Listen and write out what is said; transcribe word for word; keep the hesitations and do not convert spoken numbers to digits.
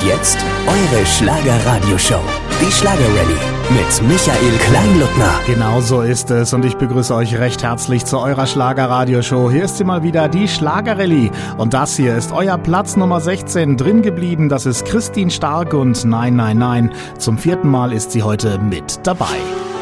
jetzt eure Schlager-Radio-Show. Die Schlager-Rallye mit Michael Kleinluttner. Genau so ist es und ich begrüße euch recht herzlich zu eurer Schlager-Radio-Show. Hier ist sie mal wieder, die Schlager-Rallye. Und das hier ist euer Platz Nummer sechzehn drin geblieben. Das ist Christine Stark und Nein, Nein, Nein. Zum vierten Mal ist sie heute mit dabei.